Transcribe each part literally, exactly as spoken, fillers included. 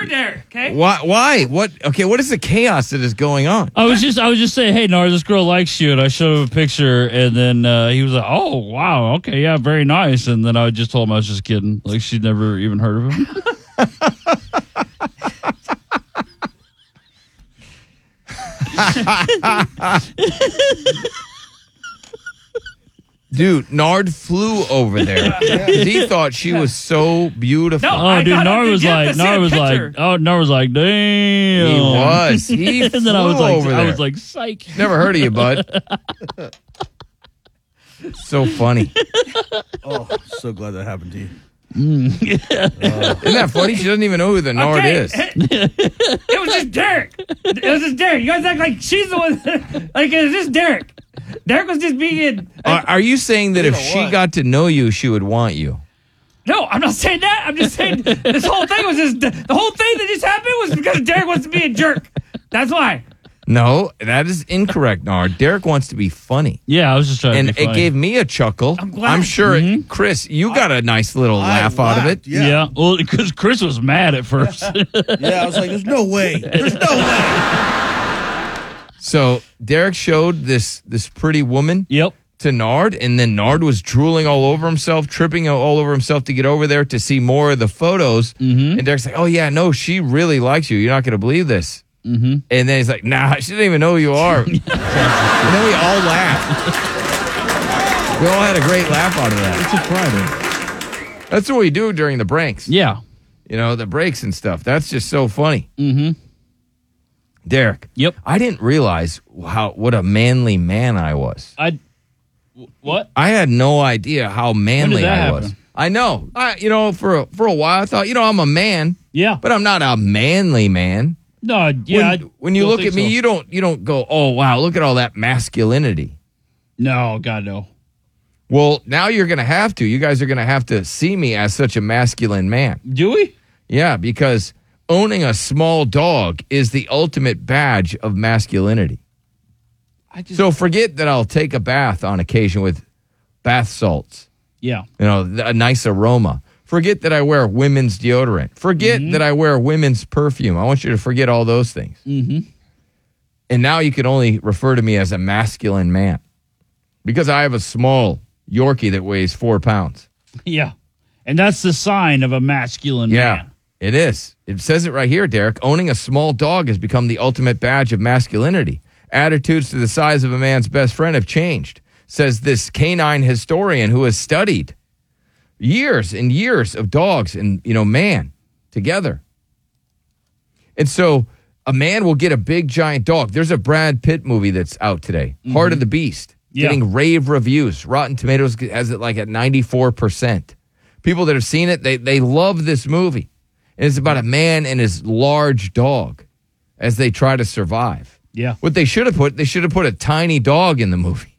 for Derek, okay? Why? Why? What? Okay, what is the chaos that is going on? I was just, I was just saying, hey, Nard, this girl likes you, and I showed him a picture, and then uh, he was like, oh, wow, okay, yeah, very nice, and then I just told him I was just kidding, like she'd never even heard of him. Dude, Nard flew over there. He thought she was so beautiful. No, Oh, I dude, got Nard him to was get like, to see Nard a was like, picture. oh, Nard was like, damn. He was. He and flew then I was like, over there. I was like, psych. Never heard of you, bud. So funny. Oh, so glad that happened to you. Isn't that funny? She doesn't even know who the Nard Okay. is. It was just Derek. It was just Derek. You guys act like she's the one. Like, it was just Derek. Derek was just being. Are, are you saying that if know she what? got to know you, she would want you? No, I'm not saying that. I'm just saying this whole thing was just. The whole thing that just happened was because Derek wants to be a jerk. That's why. No, that is incorrect, Nard. Derek wants to be funny. Yeah, I was just trying And to be it funny. gave me a chuckle. I'm glad. I'm sure, Chris, you got a nice little I laugh out of laughed, it. Yeah. Yeah, well, because Chris was mad at first. Yeah, I was like, there's no way. There's no way. So Derek showed this this pretty woman Yep. to Nard, and then Nard was drooling all over himself, tripping all over himself to get over there to see more of the photos. Mm-hmm. And Derek's like, oh, yeah, no, she really likes you. You're not going to believe this. Mm-hmm. And then he's like, nah, she didn't even know who you are. And then we all laughed. We all had a great laugh out of that. It's a Friday. That's what we do during the breaks. Yeah. You know, the breaks and stuff. That's just so funny. Mm-hmm. Derek. Yep. I didn't realize how what a manly man I was. I. What? I had no idea how manly that I happen? was. I know. I, you know, for a, for a while, I thought, you know, I'm a man, Yeah. but I'm not a manly man. No. Yeah. when, when you look at me, so. you don't you don't go, oh wow, look at all that masculinity. No, God no. Well, now you're going to have to. You guys are going to have to see me as such a masculine man. Do we? Yeah, because owning a small dog is the ultimate badge of masculinity. I just. So forget that I'll take a bath on occasion with bath salts, Yeah. you know, a nice aroma. Forget that I wear women's deodorant. Forget Mm-hmm. that I wear women's perfume. I want you to forget all those things. Mm-hmm. And now you can only refer to me as a masculine man because I have a small Yorkie that weighs four pounds. Yeah. And that's the sign of a masculine Yeah, man. it is. It says it right here, Derek. Owning a small dog has become the ultimate badge of masculinity. Attitudes to the size of a man's best friend have changed, says this canine historian who has studied years and years of dogs and, you know, man together. And so a man will get a big, giant dog. There's a Brad Pitt movie that's out today, mm-hmm. Heart of the Beast, Yeah. getting rave reviews. Rotten Tomatoes has it like at ninety-four percent. People that have seen it, they, they love this movie. And it's about a man and his large dog as they try to survive. Yeah. What they should have put, they should have put a tiny dog in the movie.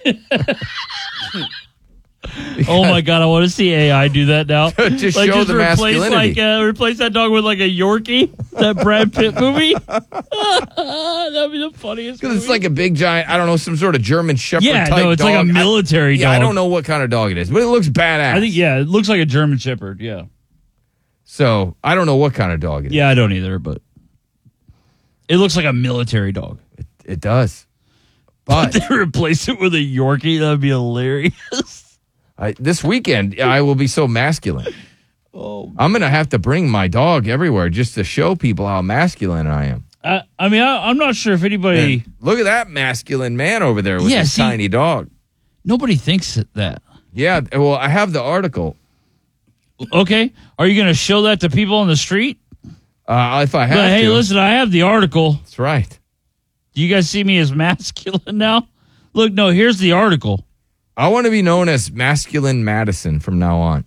Oh my God, I want to see A I do that now. To like show just the replace masculinity. like uh, replace that dog with like a Yorkie, that Brad Pitt movie. That'd be the funniest. Because it's movie. like a big, giant, I don't know, some sort of German Shepherd Yeah, type no, it's dog. like a military I, Yeah, I dog. don't know what kind of dog it is, but it looks badass. I think yeah, it looks like a German Shepherd. Yeah. So I don't know what kind of dog it is. Yeah, I don't either, but it looks like a military dog. It, it does. But But they replace it with a Yorkie, that'd be hilarious. I, this weekend, I will be so masculine. Oh, I'm going to have to bring my dog everywhere just to show people how masculine I am. I, I mean, I, I'm not sure if anybody, And look at that masculine man over there with Yeah, his see- tiny dog. nobody thinks that. Yeah, well, I have the article. Okay, are you going to show that to people on the street? Uh, if I have But hey, to. listen, I have the article. That's right. Do you guys see me as masculine now? Look, no, here's the article. I want to be known as Masculine Madison from now on.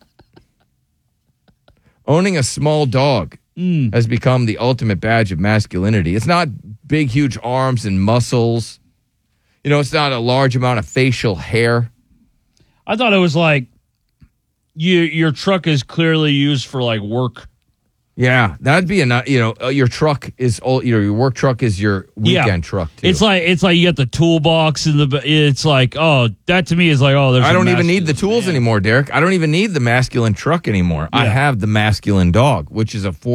Owning a small dog Mm. has become the ultimate badge of masculinity. It's not big, huge arms and muscles. You know, it's not a large amount of facial hair. I thought it was like you, your truck is clearly used for like work. Yeah, that'd be a, you know, uh, your truck is, all, you know, your work truck is your weekend Yeah. truck, too. It's like it's like you got the toolbox in the. It's like oh, that to me is like oh, there's. I a don't even need the masculine tools man. anymore, Derek. I don't even need the masculine truck anymore. I Yeah. have the masculine dog, which is a four